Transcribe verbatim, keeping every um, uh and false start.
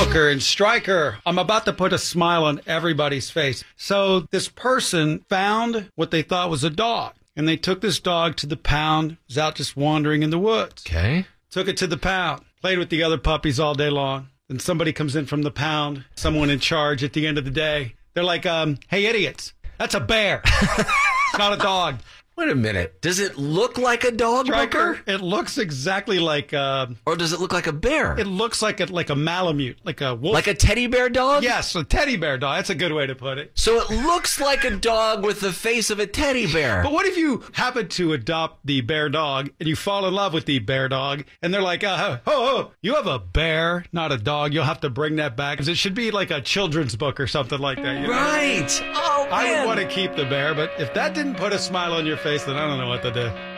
Booker and Stryker. I'm about to put a smile on everybody's face. So this person found what they thought was a dog, and they took this dog to the pound. It was out just wandering in the woods. Okay. Took it to the pound, played with the other puppies all day long. Then somebody comes in from the pound, someone in charge at the end of the day. They're like, um, hey, idiots, that's a bear. It's not a dog. Wait a minute. Does it look like a dog, Stryker, Booker? it looks exactly like, uh, Or does it look like a bear? it looks like a, like a Malamute, like a wolf. Like a teddy bear dog? Yes, a teddy bear dog. That's a good way to put it. So it looks like a dog with the face of a teddy bear. But what if you happen to adopt the bear dog and you fall in love with the bear dog and they're like, uh, oh, oh, you have a bear, not a dog. You'll have to bring that back because it should be like a children's book or something like that. You know? Right. Oh, man. I would want to keep the bear, but if that didn't put a smile on your face, then I don't know what to do.